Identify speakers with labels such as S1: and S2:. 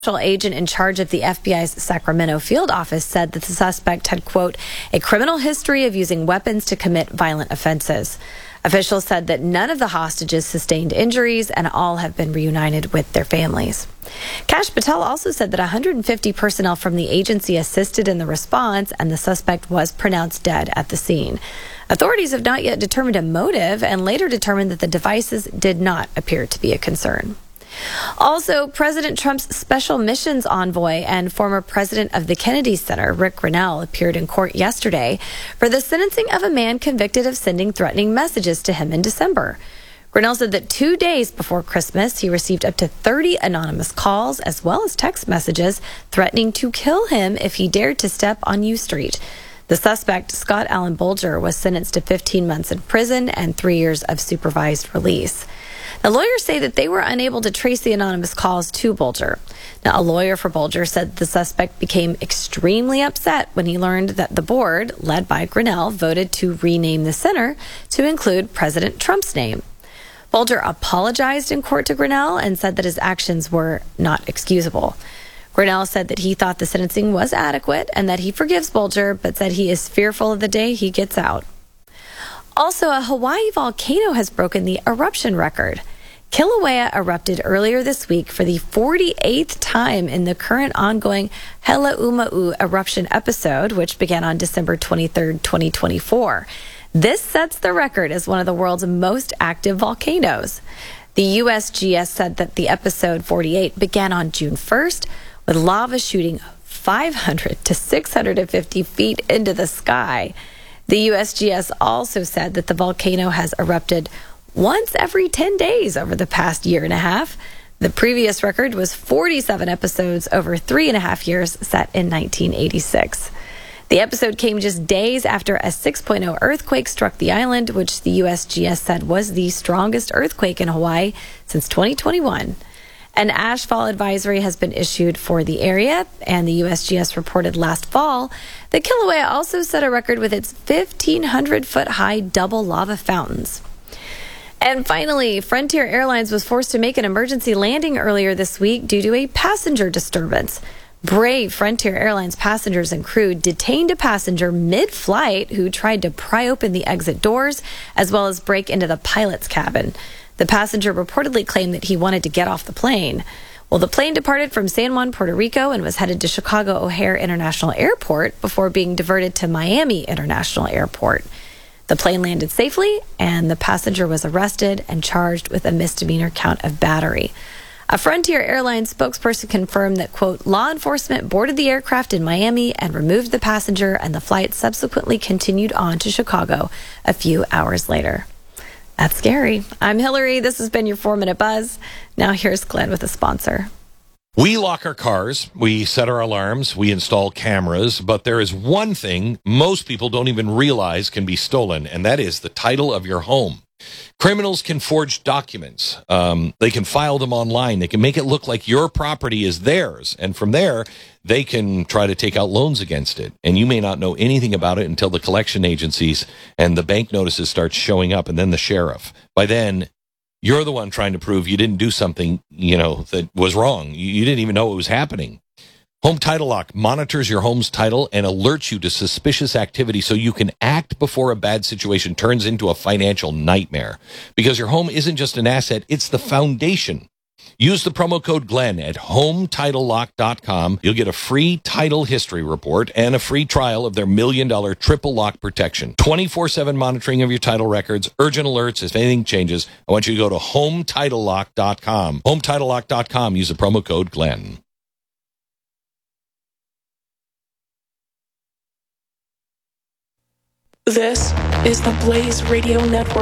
S1: Special agent in charge of the FBI's Sacramento field office said that the suspect had, quote, a criminal history of using weapons to commit violent offenses. Officials said that none of the hostages sustained injuries and all have been reunited with their families. Kash Patel also said that 150 personnel from the agency assisted in the response and the suspect was pronounced dead at the scene. Authorities have not yet determined a motive and later determined that the devices did not appear to be a concern. Also, President Trump's special missions envoy and former president of the Kennedy Center, Rick Grenell, appeared in court yesterday for the sentencing of a man convicted of sending threatening messages to him in December. Grenell said that 2 days before Christmas, he received up to 30 anonymous calls as well as text messages threatening to kill him if he dared to step on U Street. The suspect, Scott Allen Bulger, was sentenced to 15 months in prison and 3 years of supervised release. The lawyers say that they were unable to trace the anonymous calls to Bulger. Now, a lawyer for Bulger said the suspect became extremely upset when he learned that the board, led by Grenell, voted to rename the center to include President Trump's name. Bulger apologized in court to Grenell and said that his actions were not excusable. Grenell said that he thought the sentencing was adequate and that he forgives Bulger, but said he is fearful of the day he gets out. Also, a Hawaii volcano has broken the eruption record. Kilauea erupted earlier this week for the 48th time in the current ongoing Helau'umaʻu eruption episode, which began on December 23, 2024. This sets the record as one of the world's most active volcanoes. The USGS said that the episode 48 began on June 1st, with lava shooting 500 to 650 feet into the sky. The USGS also said that the volcano has erupted once every 10 days over the past year and a half. The previous record was 47 episodes over 3.5 years, set in 1986. The episode came just days after a 6.0 earthquake struck the island, which the USGS said was the strongest earthquake in Hawaii since 2021. An ashfall advisory has been issued for the area, and the USGS reported last fall that Kilauea also set a record with its 1,500-foot-high double lava fountains. And finally, Frontier Airlines was forced to make an emergency landing earlier this week due to a passenger disturbance. Brave Frontier Airlines passengers and crew detained a passenger mid-flight who tried to pry open the exit doors as well as break into the pilot's cabin. The passenger reportedly claimed that he wanted to get off the plane. Well, the plane departed from San Juan, Puerto Rico, and was headed to Chicago O'Hare International Airport before being diverted to Miami International Airport. The plane landed safely, and the passenger was arrested and charged with a misdemeanor count of battery. A Frontier Airlines spokesperson confirmed that, quote, law enforcement boarded the aircraft in Miami and removed the passenger, and the flight subsequently continued on to Chicago a few hours later. That's scary. I'm Hillary. This has been your 4-Minute Buzz. Now here's Glenn with a sponsor.
S2: We lock our cars, we set our alarms, we install cameras, but there is one thing most people don't even realize can be stolen, and that is the title of your home. Criminals can forge documents. They can file them online. They can make it look like your property is theirs. And from there, they can try to take out loans against it. And you may not know anything about it until the collection agencies and the bank notices start showing up, and then the sheriff. By then, you're the one trying to prove you didn't do something, that was wrong. You didn't even know it was happening. Home Title Lock monitors your home's title and alerts you to suspicious activity so you can act before a bad situation turns into a financial nightmare. Because your home isn't just an asset, it's the foundation. Use the promo code Glenn at HomeTitleLock.com. You'll get a free title history report and a free trial of their $1 million triple lock protection. 24/7 monitoring of your title records, urgent alerts if anything changes. I want you to go to HomeTitleLock.com. HomeTitleLock.com. Use the promo code Glenn.
S3: This is the Blaze Radio Network.